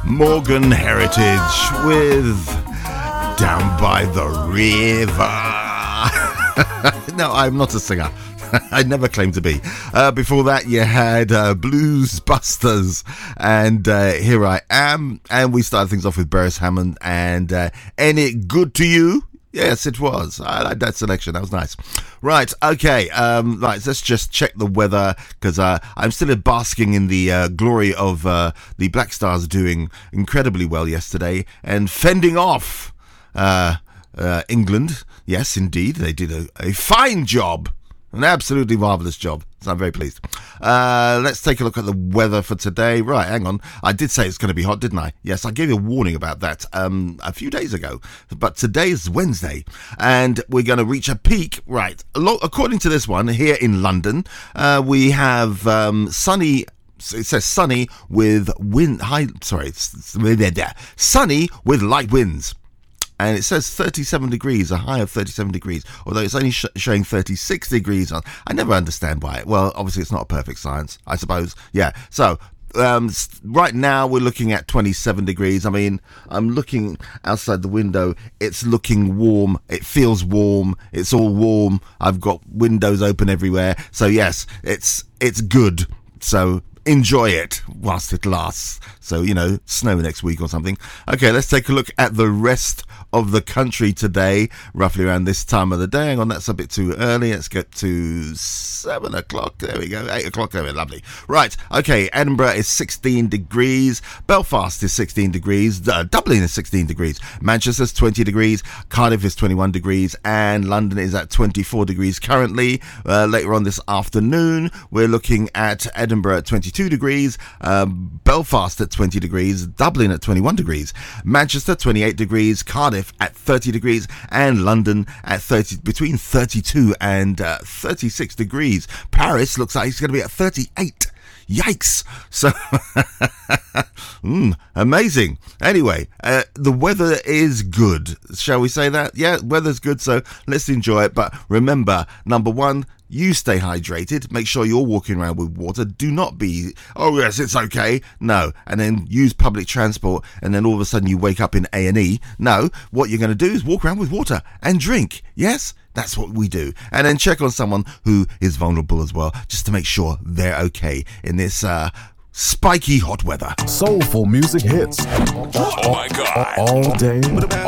Morgan Heritage with Down by the River. No, I'm not a singer. I never claimed to be. Before that, you had Blues Busters and Here I Am. And we started things off with Beres Hammond and Ain't It Good to You? Yes, it was. I like that selection. That was nice. Right, okay. Right, let's just check the weather because I'm still basking in the glory of the Black Stars doing incredibly well yesterday and fending off England. Yes, indeed. They did a fine job. An absolutely marvellous job. So I'm very pleased. Let's take a look at the weather for today. Right, hang on. I did say it's going to be hot, didn't I? Yes, I gave you a warning about that a few days ago. But today is Wednesday, and we're going to reach a peak. Right, according to this one, here in London, we have sunny. It says sunny with sunny with light winds. And it says 37 degrees, a high of 37 degrees, although it's only showing 36 degrees on. I never understand why. Well, obviously it's not a perfect science, I suppose. Yeah, so right now we're looking at 27 degrees. I mean, I'm looking outside the window. It's looking warm. It feels warm. It's all warm. I've got windows open everywhere. So yes, it's good. So enjoy it whilst it lasts. So, snow next week or something. Okay, let's take a look at the rest of the country today, roughly around this time of the day. Hang on, that's a bit too early. Let's get to 7 o'clock. There we go. 8 o'clock. There we go. Lovely. Right. Okay. Edinburgh is 16 degrees. Belfast is 16 degrees. Dublin is 16 degrees. Manchester's 20 degrees. Cardiff is 21 degrees. And London is at 24 degrees currently. Later on this afternoon, we're looking at Edinburgh at 22 degrees. Belfast at 20 degrees. Dublin at 21 degrees. Manchester 28 degrees. Cardiff at 30 degrees and London at between 32 and 36 degrees. Paris looks like it's going to be at 38. Yikes. So amazing. Anyway, the weather is good. Shall we say that? Yeah, weather's good, so let's enjoy it. But remember, number one, you stay hydrated. Make sure you're walking around with water. Do not be, oh yes, it's okay. No. And then use public transport and then all of a sudden you wake up in A&E. No. What you're going to do is walk around with water and drink. Yes? That's what we do. And then check on someone who is vulnerable as well, just to make sure they're okay in this spiky hot weather. Soulful music hits. Oh my God. All day,